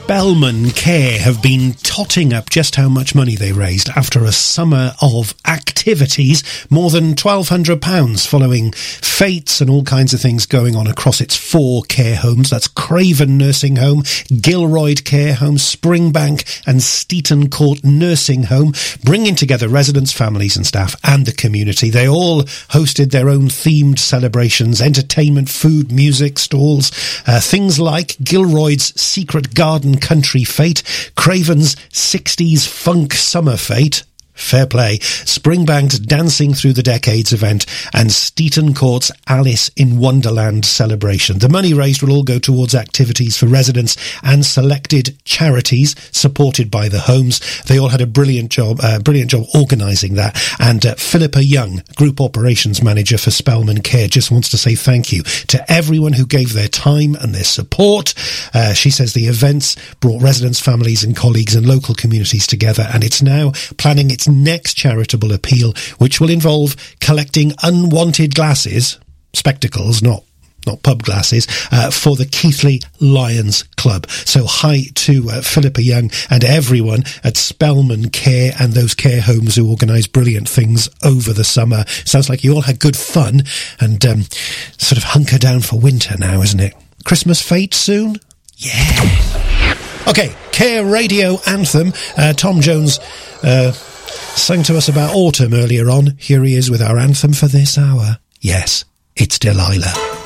Spellman Care have been totting up just how much money they raised after a summer of activities. More than £1,200 following fetes and all kinds of things going on across its 4 care homes. That's Craven Nursing Home, Gilroyd Care Home, Springbank and Steeton Court Nursing Home, bringing together residents, families and staff and the community. They all hosted their own themed celebrations, entertainment, food, music, stalls, things like Gilroyd's Secret Garden Country Fete, Craven's 60s Funk Summer Fete, fair play, Springbank's Dancing Through the Decades event, and Steeton Court's Alice in Wonderland celebration. The money raised will all go towards activities for residents and selected charities supported by the homes. They all had a brilliant job organising that. And Philippa Young, Group Operations Manager for Spellman Care, just wants to say thank you to everyone who gave their time and their support. She says the events brought residents, families and colleagues and local communities together, and it's now planning its next charitable appeal, which will involve collecting unwanted glasses, spectacles, not pub glasses, for the Keighley Lions Club. So hi to Philippa Young and everyone at Spellman Care and those care homes who organise brilliant things over the summer. Sounds like you all had good fun and sort of hunker down for winter now, isn't it? Christmas fete soon? Yeah. Okay, Care Radio Anthem. Tom Jones sang to us about autumn earlier on. Here he is with our anthem for this hour. Yes, it's Delilah.